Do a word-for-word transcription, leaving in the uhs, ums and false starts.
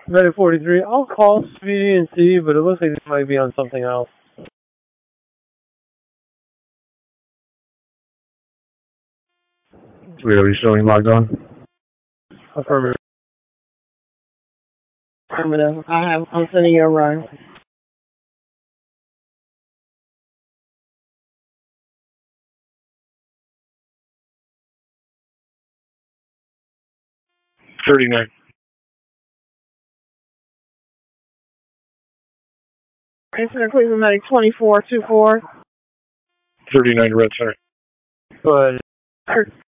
Reddit forty-three, I'll call Speedy and see, but it looks like it might be on something else. Sweet, are we showing logged on? Affirmative. Affirmative. I have, I'm sending you a run. thirty-nine. Incident Cleveland Medic twenty-four two four. thirty-nine red center. Go ahead.